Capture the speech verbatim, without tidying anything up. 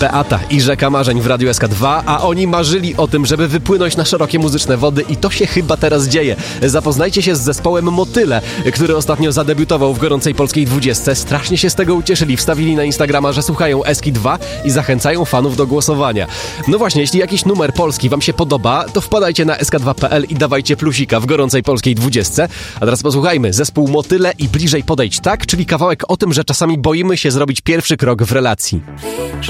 Beata i Rzeka Marzeń w Radiu S K dwa, a oni marzyli o tym, żeby wypłynąć na szerokie muzyczne wody i to się chyba teraz dzieje. Zapoznajcie się z zespołem Motyle, który ostatnio zadebiutował w gorącej polskiej dwudziestce. Strasznie się z tego ucieszyli, wstawili na Instagrama, że słuchają S K dwa i zachęcają fanów do głosowania. No właśnie, jeśli jakiś numer polski wam się podoba, to wpadajcie na S K dwa kropka P L i dawajcie plusika w gorącej polskiej dwudziestce. A teraz posłuchajmy, zespół Motyle i Bliżej podejdź tak, czyli kawałek o tym, że czasami boimy się zrobić pierwszy krok w relacji.